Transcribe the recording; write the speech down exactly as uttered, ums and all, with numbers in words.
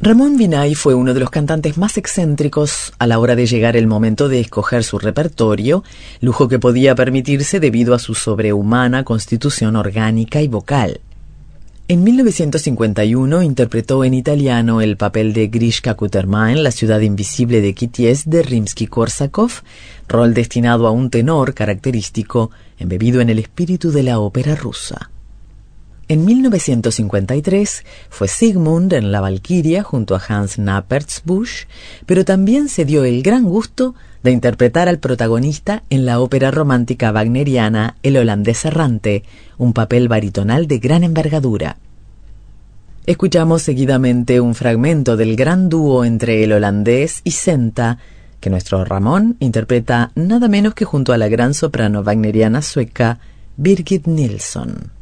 Ramón Vinay fue uno de los cantantes más excéntricos a la hora de llegar el momento de escoger su repertorio, lujo que podía permitirse debido a su sobrehumana constitución orgánica y vocal. En mil novecientos cincuenta y uno interpretó en italiano el papel de Grishka Kuterma en La ciudad invisible de Kitiés de Rimsky-Korsakov, rol destinado a un tenor característico embebido en el espíritu de la ópera rusa. En mil novecientos cincuenta y tres fue Sigmund en La Valquiria junto a Hans Knappertsbusch, pero también se dio el gran gusto de interpretar al protagonista en la ópera romántica wagneriana El holandés errante, un papel baritonal de gran envergadura. Escuchamos seguidamente un fragmento del gran dúo entre el holandés y Senta, que nuestro Ramón interpreta nada menos que junto a la gran soprano wagneriana sueca Birgit Nilsson.